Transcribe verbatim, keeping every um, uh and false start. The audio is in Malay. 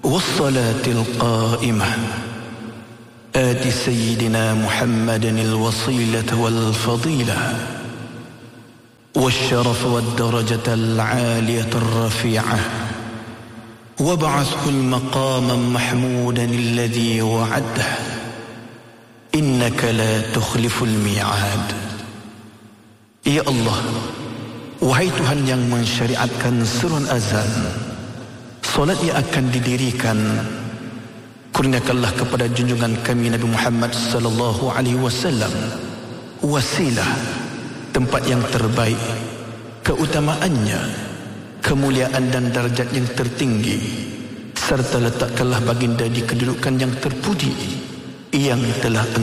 والصلاة القائمة آت سيدنا محمد الوصيلة والفضيلة والشرف والدرجة العالية الرفيعة وابعثه المقام محمودا الذي وعده إنك لا تخلف الميعاد. Ya Allah, wahai Tuhan yang mensyariatkan seruan azan, solat yang akan didirikan, kurniakanlah kepada junjungan kami Nabi Muhammad sallallahu alaihi wasallam wasilah, tempat yang terbaik, keutamaannya, kemuliaan dan darjat yang tertinggi, serta letakkanlah baginda di kedudukan yang terpuji yang telah